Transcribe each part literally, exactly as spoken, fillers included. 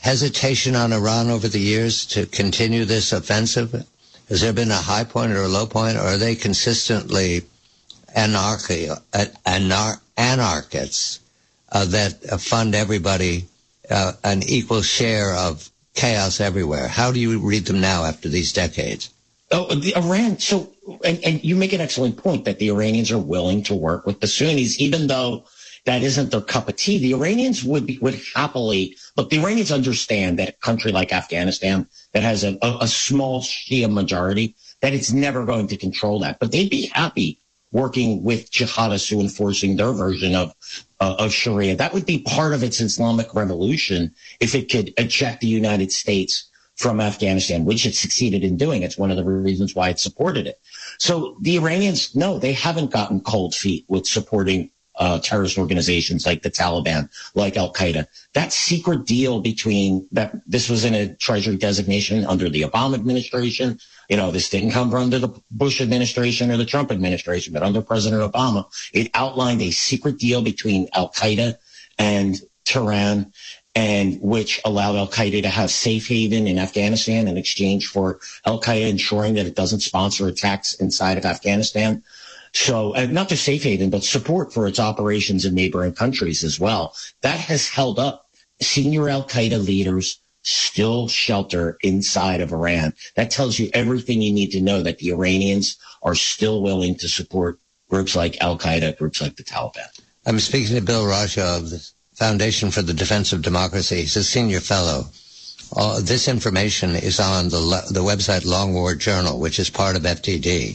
hesitation on Iran over the years to continue this offensive? Has there been a high point or a low point, or are they consistently anarchy, anar- anarchists uh, that fund everybody uh, an equal share of chaos everywhere? How do you read them now after these decades? Oh, the Iran. So, and, and you make an excellent point that the Iranians are willing to work with the Sunnis, even though that isn't their cup of tea. The Iranians would be, would happily, look, the Iranians understand that a country like Afghanistan that has a, a, a small Shia majority, that it's never going to control that. But they'd be happy working with jihadists who enforcing their version of uh, of Sharia. That would be part of its Islamic revolution if it could eject the United States from Afghanistan, which it succeeded in doing. It's one of the reasons why it supported it. So the Iranians, no, they haven't gotten cold feet with supporting uh, terrorist organizations like the Taliban, like Al-Qaeda. That secret deal between that, this was in a Treasury designation under the Obama administration. You know, this didn't come under the Bush administration or the Trump administration, but under President Obama, it outlined a secret deal between Al-Qaeda and Tehran, and which allowed Al-Qaeda to have safe haven in Afghanistan in exchange for Al-Qaeda ensuring that it doesn't sponsor attacks inside of Afghanistan. So uh, not just safe haven, but support for its operations in neighboring countries as well. That has held up. Senior Al-Qaeda leaders still shelter inside of Iran. That tells you everything you need to know, that the Iranians are still willing to support groups like Al-Qaeda, groups like the Taliban. I'm speaking to Bill Raja of the Foundation for the Defense of Democracy. He's a senior fellow. Uh, this information is on the the website Long War Journal, which is part of F T D.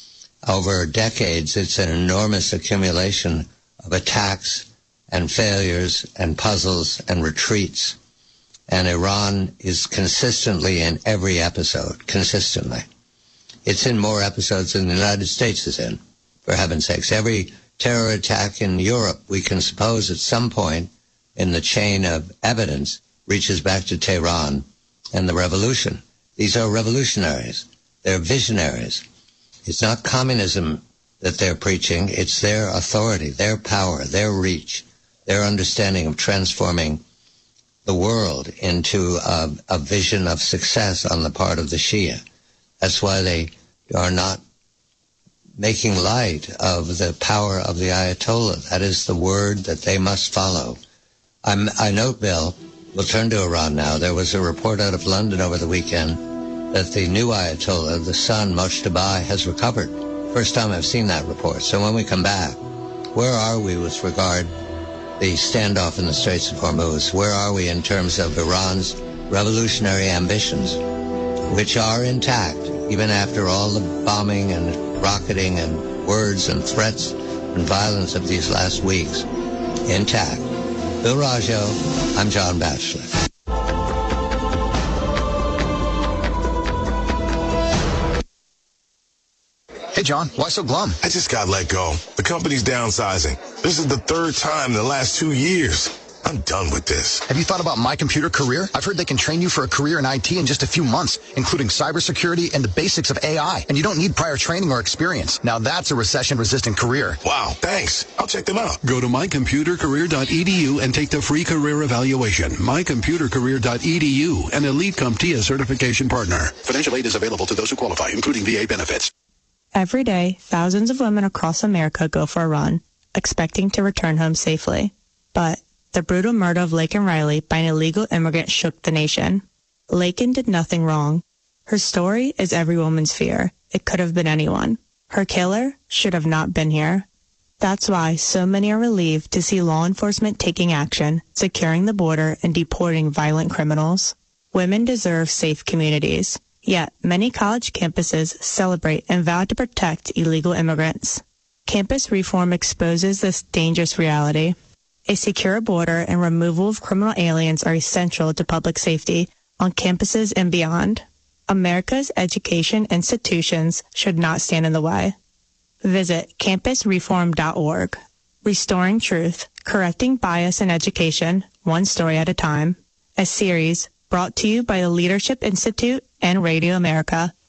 Over decades, it's an enormous accumulation of attacks and failures and puzzles and retreats. And Iran is consistently in every episode, consistently. It's in more episodes than the United States is in, for heaven's sakes. Every terror attack in Europe, we can suppose at some point in the chain of evidence, reaches back to Tehran and the revolution. These are revolutionaries. They're visionaries. It's not communism that they're preaching. It's their authority, their power, their reach, their understanding of transforming the world into a, a vision of success on the part of the Shia. That's why they are not making light of the power of the Ayatollah. That is the word that they must follow. I'm, I note, Bill, we'll turn to Iran now. There was a report out of London over the weekend that the new Ayatollah, the son, Mojtaba, has recovered. First time I've seen that report. So when we come back, where are we with regard the standoff in the Straits of Hormuz? Where are we in terms of Iran's revolutionary ambitions, which are intact, even after all the bombing and rocketing and words and threats and violence of these last weeks? Intact. Bill Rajo, I'm John Batchelor. Hey, John, why so glum? I just got let go. The company's downsizing. This is the third time in the last two years. I'm done with this. Have you thought about My Computer Career? I've heard they can train you for a career in I T in just a few months, including cybersecurity and the basics of A I. And you don't need prior training or experience. Now that's a recession-resistant career. Wow, thanks. I'll check them out. Go to my computer career dot e d u and take the free career evaluation. my computer career dot e d u, an Elite CompTIA certification partner. Financial aid is available to those who qualify, including V A benefits. Every day, thousands of women across America go for a run, expecting to return home safely. But the brutal murder of Laken Riley by an illegal immigrant shook the nation. Laken did nothing wrong. Her story is every woman's fear. It could have been anyone. Her killer should have not been here. That's why so many are relieved to see law enforcement taking action, securing the border, and deporting violent criminals. Women deserve safe communities. Yet, many college campuses celebrate and vow to protect illegal immigrants. Campus reform exposes this dangerous reality. A secure border and removal of criminal aliens are essential to public safety on campuses and beyond. America's education institutions should not stand in the way. Visit campus reform dot org. Restoring Truth, Correcting Bias in Education, One Story at a Time. A series brought to you by the Leadership Institute and Radio America.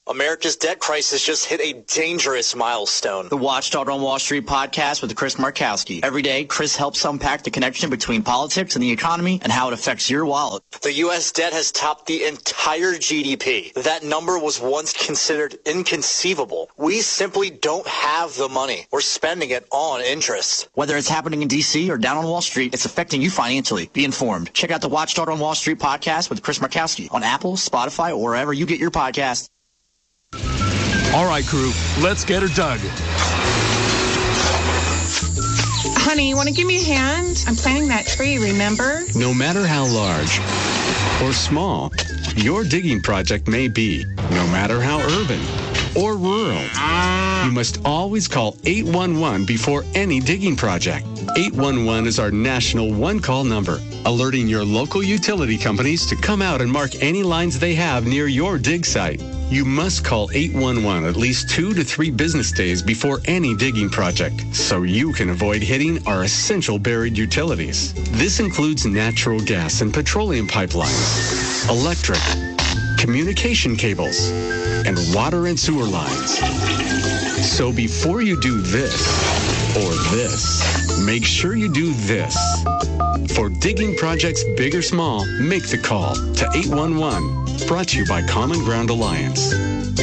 America's debt crisis just hit a dangerous milestone. The Watchdog on Wall Street podcast with Chris Markowski. Every day, Chris helps unpack the connection between politics and the economy and how it affects your wallet. The U S debt has topped the entire G D P. That number was once considered inconceivable. We simply don't have the money. We're spending it on interest. Whether it's happening in D C or down on Wall Street, it's affecting you financially. Be informed. Check out the Watchdog on Wall Street podcast with Chris Markowski on Apple, Spotify, or wherever you get your podcasts. All right, crew, let's get her dug. Honey, you want to give me a hand? I'm planting that tree, remember? No matter how large or small your digging project may be, no matter how urban or rural, you must always call eight one one before any digging project. eight one one is our national one-call number, alerting your local utility companies to come out and mark any lines they have near your dig site. You must call eight one one at least two to three business days before any digging project, so you can avoid hitting our essential buried utilities. This includes natural gas and petroleum pipelines, electric, communication cables, and water and sewer lines. So before you do this or this, make sure you do this. For digging projects big or small, make the call to eight one one. Brought to you by Common Ground Alliance.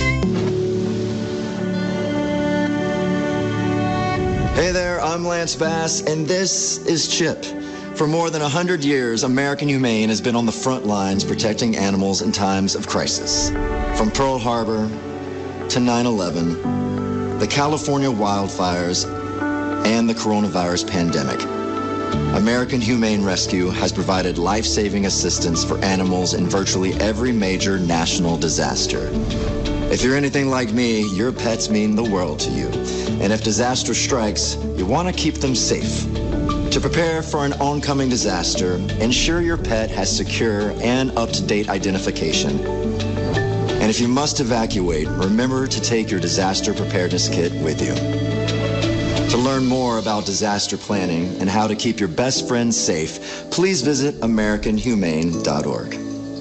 Hey there, I'm Lance Bass, and this is CHIP. For more than one hundred years, American Humane has been on the front lines protecting animals in times of crisis. From Pearl Harbor to nine eleven, the California wildfires, and the coronavirus pandemic, American Humane Rescue has provided life-saving assistance for animals in virtually every major national disaster. If you're anything like me, your pets mean the world to you. And if disaster strikes, you want to keep them safe. To prepare for an oncoming disaster, ensure your pet has secure and up-to-date identification. And if you must evacuate, remember to take your disaster preparedness kit with you. To learn more about disaster planning and how to keep your best friends safe, please visit American Humane dot org.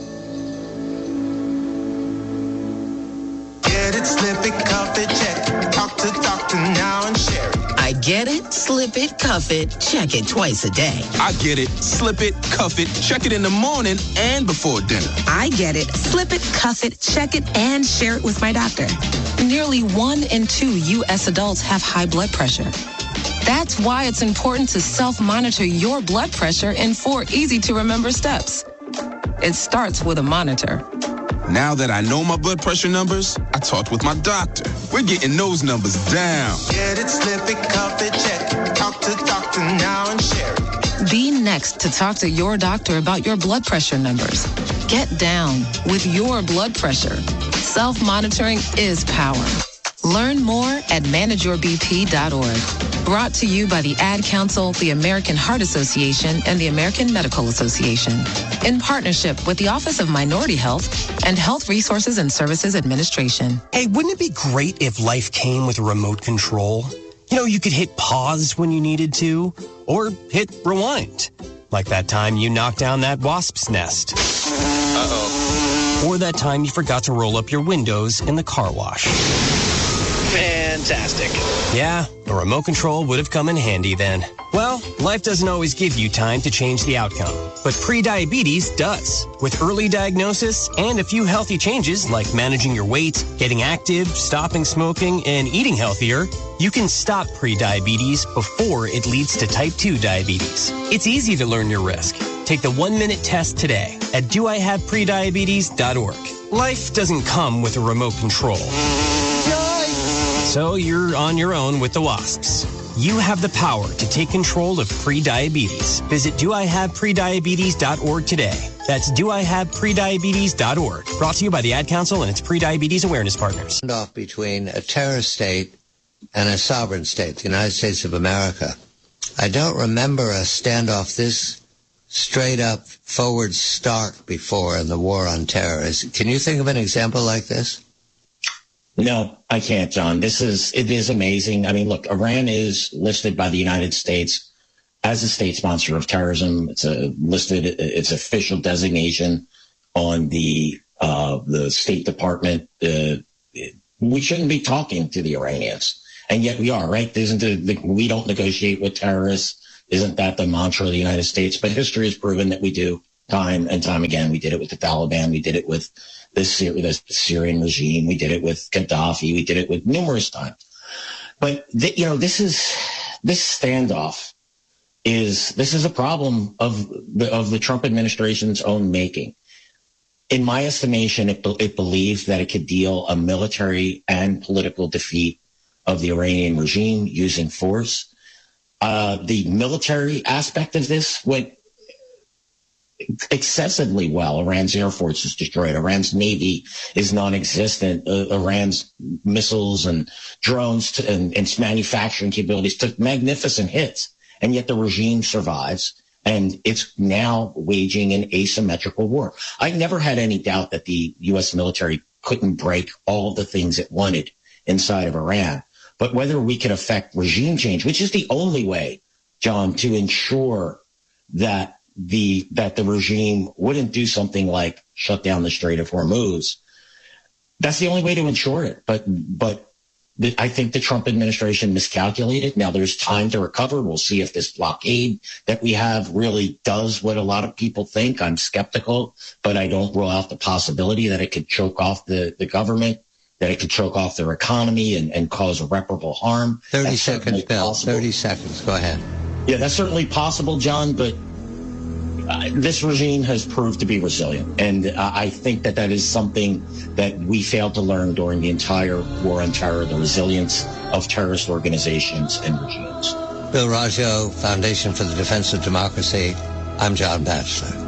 Get it, slip it, cuff it, check it. Talk to doctor now and share it. I get it, slip it, cuff it, check it twice a day. I get it, slip it, cuff it, check it in the morning and before dinner. I get it, slip it, cuff it, check it, and share it with my doctor. Nearly one in two U S adults have high blood pressure. That's why it's important to self-monitor your blood pressure in four easy-to-remember steps. It starts with a monitor. Now that I know my blood pressure numbers, I talked with my doctor. We're getting those numbers down. Get it, slip it, cuff it, check it. Talk to doctor now and share it. Be next to talk to your doctor about your blood pressure numbers. Get down with your blood pressure. Self-monitoring is power. Learn more at manage your b p dot org. Brought to you by the Ad Council, the American Heart Association, and the American Medical Association. In partnership with the Office of Minority Health and Health Resources and Services Administration. Hey, wouldn't it be great if life came with a remote control? You know, you could hit pause when you needed to, or hit rewind. Like that time you knocked down that wasp's nest. Uh-oh. Or that time you forgot to roll up your windows in the car wash. Fantastic. Yeah, a remote control would have come in handy then. Well, life doesn't always give you time to change the outcome, but prediabetes does. With early diagnosis and a few healthy changes like managing your weight, getting active, stopping smoking, and eating healthier, you can stop prediabetes before it leads to type two diabetes. It's easy to learn your risk. Take the one-minute test today at do I have prediabetes dot org. Life doesn't come with a remote control. So you're on your own with the wasps. You have the power to take control of prediabetes. Visit do I have prediabetes dot org today. That's do I have prediabetes dot org. Brought to you by the Ad Council and its prediabetes awareness partners. Off between a terror state and a sovereign state, the United States of America. I don't remember a standoff this straight up, forward, stark before in the war on terror. Is, can you think of an example like this? No, I can't, John. This is, it is amazing. I mean, look, Iran is listed by the United States as a state sponsor of terrorism. It's a listed, its official designation on the, uh, the State Department, uh, we shouldn't be talking to the Iranians. And yet we are, right? Isn't the, the, we don't negotiate with terrorists. Isn't that the mantra of the United States? But history has proven that we do time and time again. We did it with the Taliban. We did it with the, the Syrian regime. We did it with Gaddafi. We did it with numerous times. But, the, you know, this is, this standoff is, this is a problem of the, of the Trump administration's own making. In my estimation, it, it believes that it could deal a military and political defeat of the Iranian regime using force. Uh, the military aspect of this went excessively well. Iran's air force is destroyed. Iran's navy is non-existent. Uh, Iran's missiles and drones to, and, and its manufacturing capabilities took magnificent hits, and yet the regime survives. And it's now waging an asymmetrical war. I never had any doubt that the U S military couldn't break all the things it wanted inside of Iran. But whether we could affect regime change, which is the only way, John, to ensure that the that the regime wouldn't do something like shut down the Strait of Hormuz, that's the only way to ensure it. But but the, I think the Trump administration miscalculated. Now there's time to recover. We'll see if this blockade that we have really does what a lot of people think. I'm skeptical, but I don't rule out the possibility that it could choke off the, the government, that it could choke off their economy and, and cause irreparable harm. thirty seconds, Bill. thirty seconds. Go ahead. Yeah, that's certainly possible, John, but uh, this regime has proved to be resilient. And uh, I think that that is something that we failed to learn during the entire war on terror, the resilience of terrorist organizations and regimes. Bill Raggio, Foundation for the Defense of Democracy. I'm John Batchelor.